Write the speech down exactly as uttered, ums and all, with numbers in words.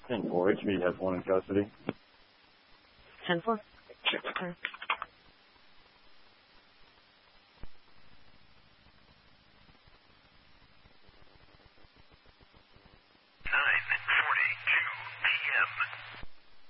ten four. H B has one in custody. ten four? Okay.